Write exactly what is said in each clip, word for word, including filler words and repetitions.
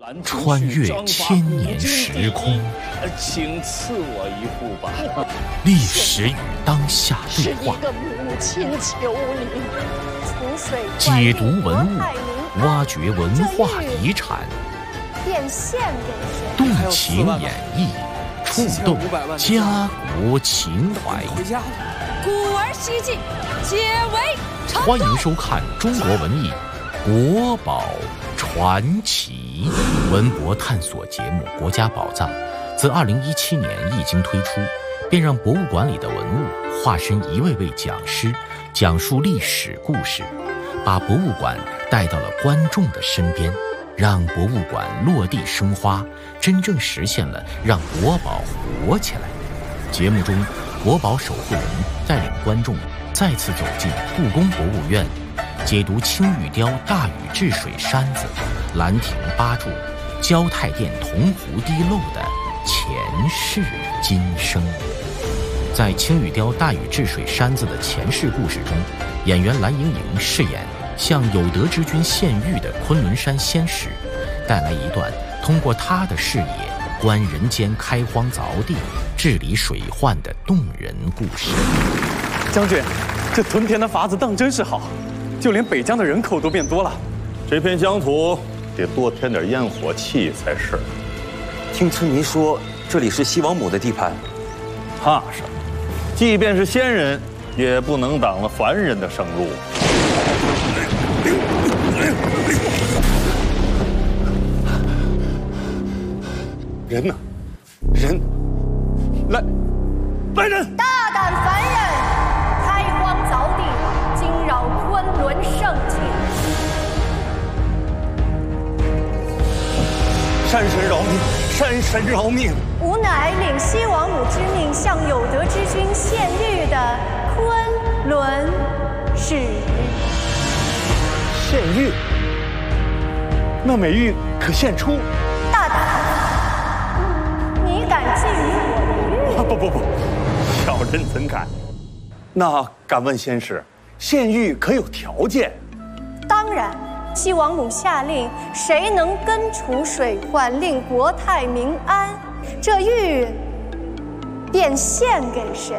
穿越千年时空， 请赐我一副吧。 历史与当下对话， 母亲求你，除水解读文物，挖掘文化遗产， 变现给谁？ 动情演绎，触动家国情怀。 古而西进，解围成欢迎收看中国文艺国宝传奇文博探索节目《国家宝藏》，自二零一七年一经推出，便让博物馆里的文物化身一位位讲师，讲述历史故事，把博物馆带到了观众的身边，让博物馆落地生花，真正实现了让国宝活起来。节目中，国宝守护人带领观众再次走进故宫博物院，解读青玉雕大禹治水山子、兰亭八柱、交泰殿铜壶滴漏的前世今生。在青玉雕大禹治水山子的前世故事中，演员蓝盈莹饰演向有德之君献玉的昆仑山仙使，带来一段通过他的视野观人间开荒凿地、治理水患的动人故事。 将军，这屯田的法子当真是好，就连北疆的人口都变多了。 这片疆土得多添点烟火气才是。 听村民说，这里是西王母的地盘。 怕什么？即便是仙人，也不能挡了凡人的生路。 人呢？人，来，来人！ 大胆凡人，开荒凿地，惊扰昆仑圣境。 山神饶命！山神饶命！ 吾乃领西王母之命，向有德之君献玉的昆仑使。 献玉？那美玉可献出？ 大胆！你敢觊觎我的玉？ 不不不，小人怎敢？那敢问仙师，献玉可有条件？ 当然。西王母下令，谁能根除水患，令国泰民安，这玉便献给谁。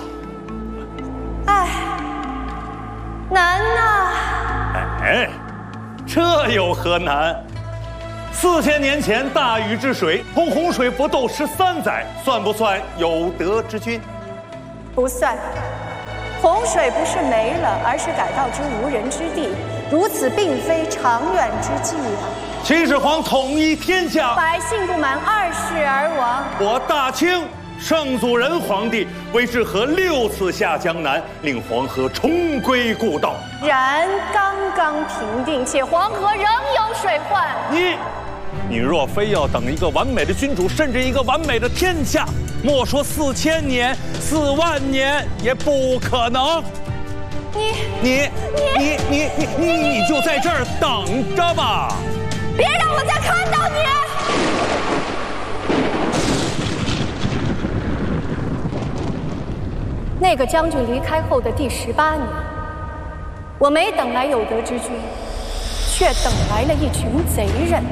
唉，难呐！ 哎，这有何难？四千年前大禹治水，同洪水搏斗十三载，算不算有德之君？ 不算。洪水不是没了，而是改道之无人之地。如此并非长远之计啊！ 秦始皇统一天下， 百姓不满二世而亡。 我大清圣祖仁皇帝为治河六次下江南，令黄河重归故道。 然刚刚平定，且黄河仍有水患。 你，你若非要等一个完美的君主，甚至一个完美的天下，莫说四千年、四万年，也不可能。 你你你你你你你就在这儿等着吧！ 别让我再看到你！那个将军离开后的第十八年，我没等来有德之君，却等来了一群贼人。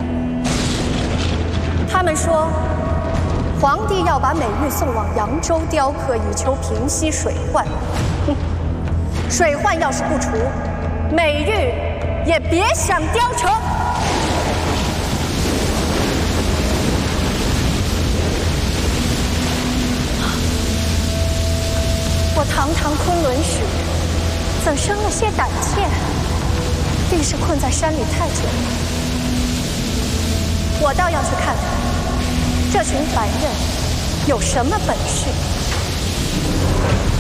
他们说，皇帝要把美玉送往扬州雕刻，以求平息水患。哼！水患要是不除，美玉也别想雕成。我堂堂昆仑使，怎生了些胆怯？定是困在山里太久了。我倒要去看看，这群凡人有什么本事。